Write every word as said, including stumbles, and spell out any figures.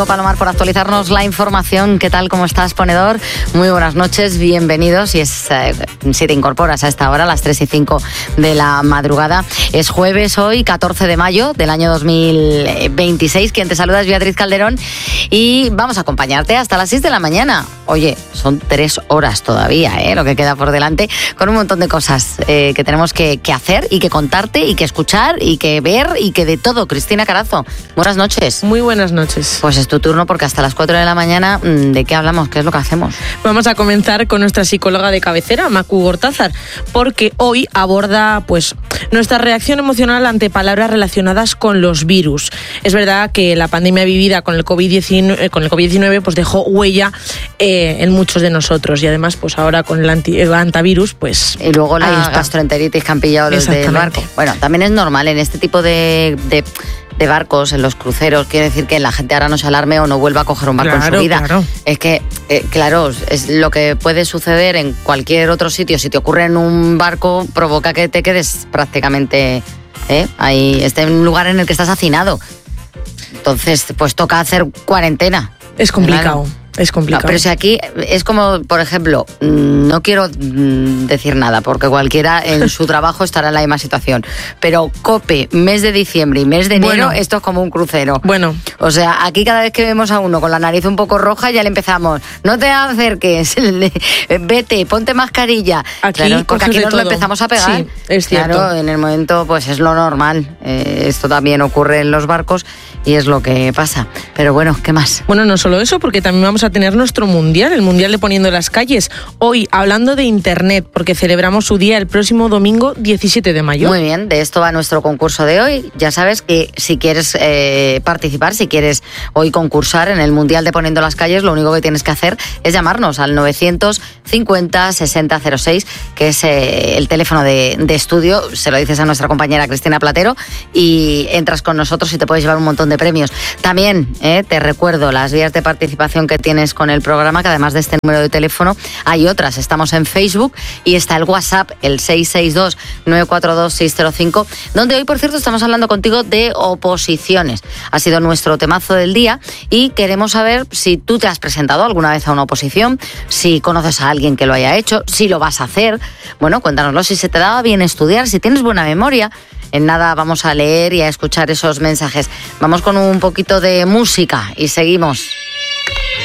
Palomar, por actualizarnos la información. ¿Qué tal? ¿Cómo estás, ponedor? Muy buenas noches, bienvenidos. Y es, eh, si te incorporas a esta hora, a las tres y cinco de la madrugada. Es jueves hoy, catorce de mayo del año dos mil veintiséis. Quien te saluda es Beatriz Calderón y vamos a acompañarte hasta las seis de la mañana. Oye, son tres horas todavía, ¿eh? Lo que queda por delante, con un montón de cosas eh, que tenemos que, que hacer y que contarte y que escuchar y que ver y que de todo. Cristina Carazo, buenas noches. Muy buenas noches. Pues es tu turno, porque hasta las cuatro de la mañana, ¿de qué hablamos? ¿Qué es lo que hacemos? Vamos a comenzar con nuestra psicóloga de cabecera, Macu Gortázar, porque hoy aborda pues nuestra reacción emocional ante palabras relacionadas con los virus. Es verdad que la pandemia vivida con el COVID diecinueve, con el COVID diecinueve pues dejó huella eh, en muchos de nosotros, y además pues ahora con el, anti, el antivirus pues y luego la gastroenteritis que han pillado los del barco. Bueno, también es normal en este tipo de, de de barcos, en los cruceros. Quiere decir que la gente ahora no se alarme o no vuelva a coger un barco claro, en su vida. Claro. Es que, eh, claro, es lo que puede suceder en cualquier otro sitio. Si te ocurre en un barco, provoca que te quedes prácticamente ¿eh? ahí, este en un lugar en el que estás hacinado. Entonces, pues toca hacer cuarentena. Es complicado. Claro. Es complicado. No, pero si aquí es como, por ejemplo, no quiero decir nada porque cualquiera en su trabajo estará en la misma situación, pero COPE, mes de diciembre y mes de enero, bueno, esto es como un crucero. Bueno. O sea, aquí cada vez que vemos a uno con la nariz un poco roja ya le empezamos, no te acerques, vete, ponte mascarilla. Aquí, claro, porque aquí nos todo. lo empezamos a pegar. Sí, es cierto. Claro, en el momento pues es lo normal. Eh, esto también ocurre en los barcos y es lo que pasa. Pero bueno, ¿qué más? Bueno, no solo eso, porque también vamos a tener nuestro mundial, el mundial de Poniendo en las Calles. Hoy, hablando de internet, porque celebramos su día el próximo domingo diecisiete de mayo. Muy bien, de esto va nuestro concurso de hoy. Ya sabes que si quieres eh, participar, si quieres hoy concursar en el mundial de Poniendo en las Calles, lo único que tienes que hacer es llamarnos al novecientos cincuenta sesenta cero seis, que es eh, el teléfono de, de estudio. Se lo dices a nuestra compañera Cristina Platero y entras con nosotros y te puedes llevar un montón de premios. También eh, te recuerdo las vías de participación que tienes con el programa, que además de este número de teléfono hay otras. Estamos en Facebook y está el WhatsApp, el seis seis dos, nueve cuatro dos, seis cero cinco, donde hoy, por cierto, estamos hablando contigo de oposiciones. Ha sido nuestro temazo del día y queremos saber si tú te has presentado alguna vez a una oposición, si conoces a alguien que lo haya hecho, si lo vas a hacer. Bueno, cuéntanoslo, si se te daba bien estudiar, si tienes buena memoria. En nada vamos a leer y a escuchar esos mensajes. Vamos con un poquito de música y seguimos.